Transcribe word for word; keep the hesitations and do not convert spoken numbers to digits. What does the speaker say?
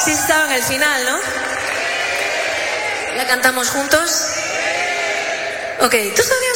Sí estaba en el final, ¿no? ¿La cantamos juntos? Ok, ¿tú sabías